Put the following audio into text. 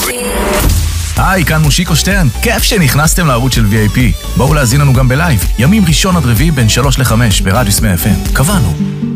היי, כאן מושיקו שטרן. כיף שנכנסתם לערוץ של VIP. בואו להזין לנו גם בלייב. ימים ראשון עד רביעי בין 3 ל-5 ברדיוס 100 FM. קבענו.